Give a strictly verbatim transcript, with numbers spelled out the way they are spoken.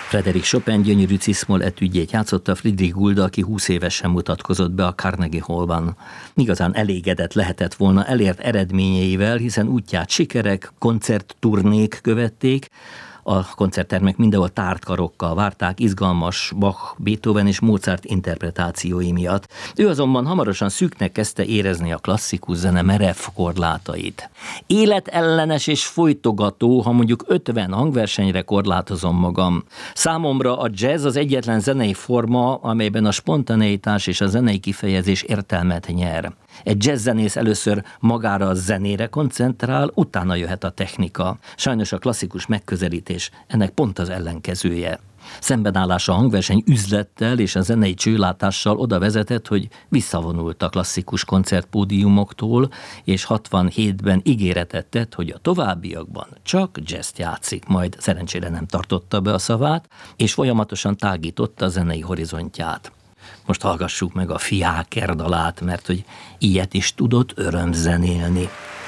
Frédéric Chopin gyönyörű ciszmol etüdjét játszotta Friedrich Gulda, aki húsz évesen mutatkozott be a Carnegie Hallban. Igazán elégedett lehetett volna elért eredményeivel, hiszen útját sikerek, koncertturnék követték, a koncerttermek mindenhol tárt karokkal várták izgalmas Bach, Beethoven és Mozart interpretációi miatt. Ő azonban hamarosan szűknek kezdte érezni a klasszikus zene merev korlátait. Életellenes és folytogató, ha mondjuk ötven hangversenyre korlátozom magam. Számomra a jazz az egyetlen zenei forma, amelyben a spontaneitás és a zenei kifejezés értelmet nyer. Egy jazzzenész először magára a zenére koncentrál, utána jöhet a technika. Sajnos a klasszikus megközelítés ennek pont az ellenkezője. Szembenállása a hangverseny üzlettel és a zenei csőlátással oda vezetett, hogy visszavonult a klasszikus koncertpódiumoktól, és hatvanhétben ígéretet tett, hogy a továbbiakban csak jazzt játszik, majd szerencsére nem tartotta be a szavát, és folyamatosan tágította a zenei horizontját. Most hallgassuk meg a Fiáker dalát, mert hogy ilyet is tudott örömzenélni.